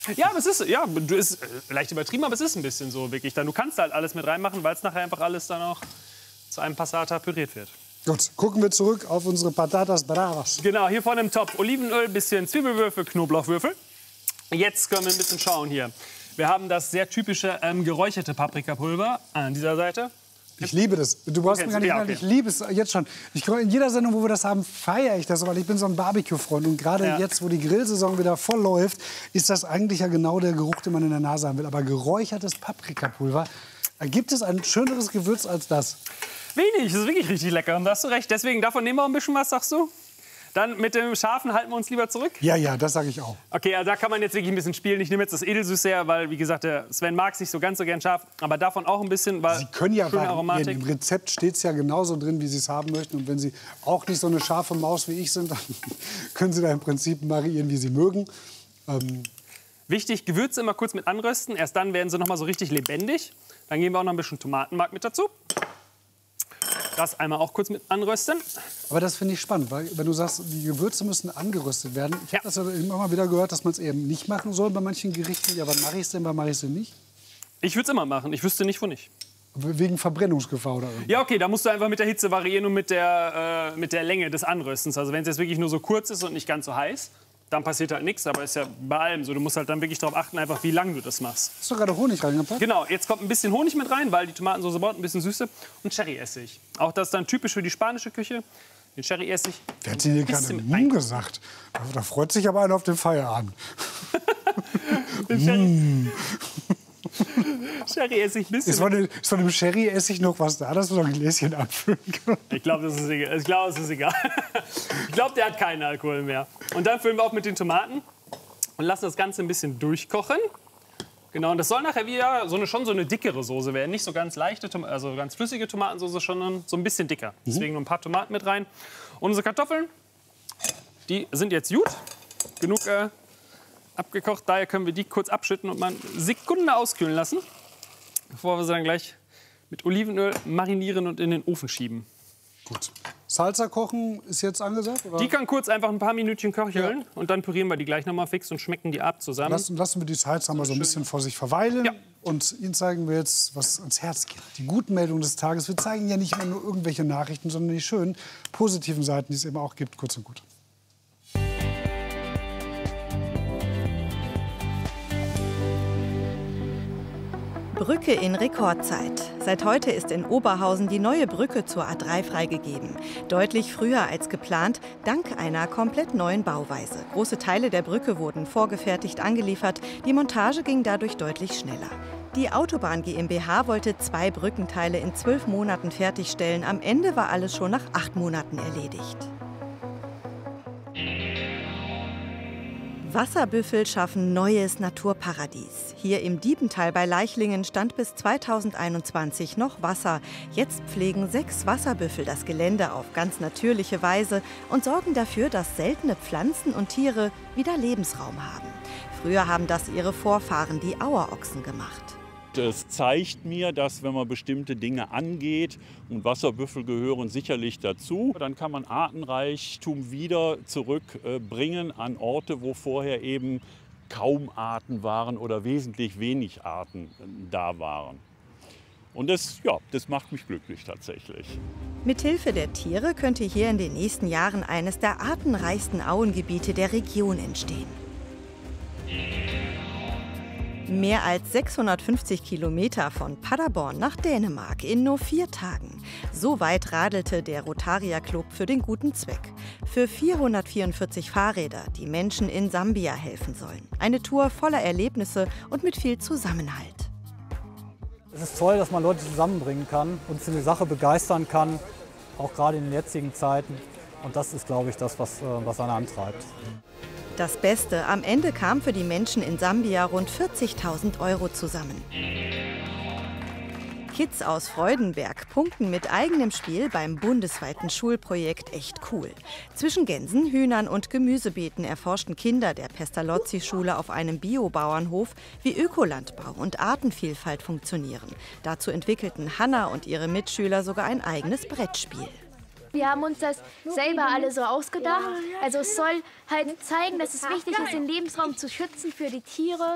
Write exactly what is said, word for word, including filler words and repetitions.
Ja, aber es ist, ja, du ist leicht übertrieben, aber es ist ein bisschen so wirklich. Dann, du kannst halt alles mit reinmachen, weil es nachher einfach alles dann auch zu einem Passata püriert wird. Gut, gucken wir zurück auf unsere Patatas Bravas. Genau, hier vorne im Topf Olivenöl, bisschen Zwiebelwürfel, Knoblauchwürfel. Jetzt können wir ein bisschen schauen hier. Wir haben das sehr typische ähm, geräucherte Paprikapulver an dieser Seite. Ich liebe das. Du brauchst mir gar nicht ja, sagen, okay. ich liebe es jetzt schon. Ich, in jeder Sendung, wo wir das haben, feiere ich das, weil ich bin so ein Barbecue-Freund. Und gerade Ja. jetzt, wo die Grillsaison wieder voll läuft, ist das eigentlich ja genau der Geruch, den man in der Nase haben will. Aber geräuchertes Paprikapulver, gibt es ein schöneres Gewürz als das? Wenig, das ist wirklich richtig lecker. Und da hast du recht. Deswegen, davon nehmen wir auch ein bisschen was, sagst du? Dann mit dem Scharfen halten wir uns lieber zurück. Ja, ja, das sage ich auch. Okay, also da kann man jetzt wirklich ein bisschen spielen. Ich nehme jetzt das Edelsüß her, weil, wie gesagt, der Sven mag es nicht so ganz so gern scharf. Aber davon auch ein bisschen, weil Sie können ja schöne variieren. Aromatik. Im Rezept steht es ja genauso drin, wie Sie es haben möchten. Und wenn Sie auch nicht so eine scharfe Maus wie ich sind, dann können Sie da im Prinzip variieren, wie Sie mögen. Ähm Wichtig, Gewürze immer kurz mit anrösten. Erst dann werden sie noch mal so richtig lebendig. Dann geben wir auch noch ein bisschen Tomatenmark mit dazu. Das einmal auch kurz mit anrösten. Aber das finde ich spannend, weil wenn du sagst, die Gewürze müssen angeröstet werden. Ich Ja. habe das ja immer mal wieder gehört, dass man es eben nicht machen soll bei manchen Gerichten. Ja, wann mache ich es denn, wann mache ich es denn nicht? Ich würde es immer machen. Ich wüsste nicht, wo nicht. Wegen Verbrennungsgefahr oder irgendwas. Ja, okay, da musst du einfach mit der Hitze variieren und mit der, äh, mit der Länge des Anröstens. Also wenn es jetzt wirklich nur so kurz ist und nicht ganz so heiß, dann passiert halt nichts. Aber ist ja bei allem so. Du musst halt dann wirklich darauf achten, einfach wie lange du das machst. Hast du gerade Honig reingepackt? Genau, jetzt kommt ein bisschen Honig mit rein, weil die Tomatensauce braucht ein bisschen Süße. Und Cherryessig. Auch das ist dann typisch für die spanische Küche. Den Cherryessig. Wer hat dir hier gerade bisschen mit Mumm gesagt? Da, da freut sich aber einer auf den Feierabend. Cherry Cherryessig ein bisschen. Ist von, dem, ist von dem Sherry-Essig noch was da, dass wir noch ein Gläschen abfüllen können? Ich glaube, das ist egal. Ich glaube, es ist egal. Ich glaube, der hat keinen Alkohol mehr. Und dann füllen wir auch mit den Tomaten und lassen das Ganze ein bisschen durchkochen. Genau, und das soll nachher wieder so eine, schon so eine dickere Soße werden. Nicht so ganz leichte, Tom also ganz flüssige Tomatensauce, sondern so ein bisschen dicker. Deswegen nur ein paar Tomaten mit rein. Und unsere Kartoffeln, die sind jetzt gut. Genug äh, abgekocht. Daher können wir die kurz abschütten und mal eine Sekunde auskühlen lassen, bevor wir sie dann gleich mit Olivenöl marinieren und in den Ofen schieben. Gut. Salsa kochen ist jetzt angesagt? Oder? Die kann kurz einfach ein paar Minütchen köcheln ja. Und dann pürieren wir die gleich noch mal fix und schmecken die ab zusammen. Lassen, lassen wir die Salsa mal so ein bisschen vor sich verweilen. Ja. Und Ihnen zeigen wir jetzt, was ans Herz geht. Die guten Meldungen des Tages. Wir zeigen ja nicht immer nur irgendwelche Nachrichten, sondern die schönen, positiven Seiten, die es eben auch gibt. Kurz und gut. Brücke in Rekordzeit. Seit heute ist in Oberhausen die neue Brücke zur A drei freigegeben. Deutlich früher als geplant, dank einer komplett neuen Bauweise. Große Teile der Brücke wurden vorgefertigt angeliefert. Die Montage ging dadurch deutlich schneller. Die Autobahn GmbH wollte zwei Brückenteile in zwölf Monaten fertigstellen. Am Ende war alles schon nach acht Monaten erledigt. Wasserbüffel schaffen neues Naturparadies. Hier im Diepental bei Leichlingen stand bis zweitausendeinundzwanzig noch Wasser. Jetzt pflegen sechs Wasserbüffel das Gelände auf ganz natürliche Weise und sorgen dafür, dass seltene Pflanzen und Tiere wieder Lebensraum haben. Früher haben das ihre Vorfahren, die Auerochsen, gemacht. Es zeigt mir, dass wenn man bestimmte Dinge angeht, und Wasserbüffel gehören sicherlich dazu, dann kann man Artenreichtum wieder zurückbringen an Orte, wo vorher eben kaum Arten waren oder wesentlich wenig Arten da waren. Und das, ja, das macht mich glücklich tatsächlich. Mithilfe der Tiere könnte hier in den nächsten Jahren eines der artenreichsten Auengebiete der Region entstehen. Mehr als sechshundertfünfzig Kilometer von Paderborn nach Dänemark in nur vier Tagen. So weit radelte der Rotaria Club für den guten Zweck. Für vierhundertvierundvierzig Fahrräder, die Menschen in Sambia helfen sollen. Eine Tour voller Erlebnisse und mit viel Zusammenhalt. Es ist toll, dass man Leute zusammenbringen kann und für eine Sache begeistern kann, auch gerade in den jetzigen Zeiten. Und das ist, glaube ich, das, was, was einen antreibt. Das Beste, am Ende kam für die Menschen in Sambia rund vierzigtausend Euro zusammen. Kids aus Freudenberg punkten mit eigenem Spiel beim bundesweiten Schulprojekt Echt cool. Zwischen Gänsen, Hühnern und Gemüsebeeten erforschten Kinder der Pestalozzi-Schule auf einem Biobauernhof, wie Ökolandbau und Artenvielfalt funktionieren. Dazu entwickelten Hanna und ihre Mitschüler sogar ein eigenes Brettspiel. Wir haben uns das selber alle so ausgedacht. Also es soll halt zeigen, dass es wichtig ist, den Lebensraum zu schützen für die Tiere.